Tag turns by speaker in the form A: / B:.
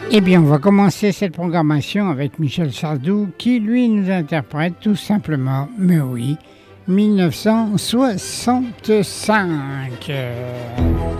A: Eh bien, on va commencer cette programmation avec Michel Sardou qui, lui, nous interprète tout simplement, mais oui, 1965.